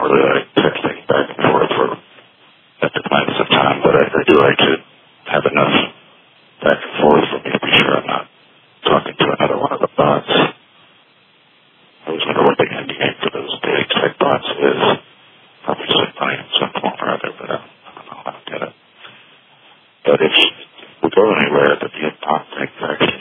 really like texting back and forth for at the length of time, but I do like to have enough back and forth for me to be sure I'm not talking to another one of the bots. I always wonder what the end game for those big tech bots is. Probably just money at some point or other, but I don't know how to get it. But if we go anywhere, the bot manufacturer